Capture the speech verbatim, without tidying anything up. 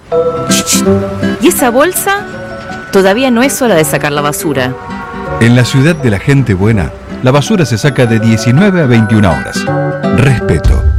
¿Y esa bolsa? Todavía no es hora de sacar la basura. En la ciudad de la gente buena, la basura se saca de diecinueve a veintiuna horas. Respeto.